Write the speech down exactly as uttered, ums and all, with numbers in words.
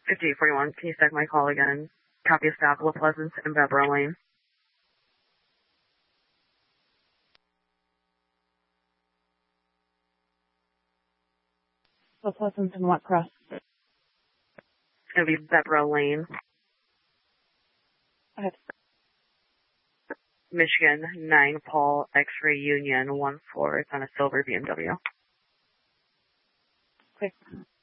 fifty-eight forty-one, can you stack my call again? Copy of stop, La Pleasance and Barbara Lane. La Pleasance and what cross? It'll be Barbara Lane. Okay. Michigan, nine Paul, X-ray Union, one four. It's on a silver B M W. Okay.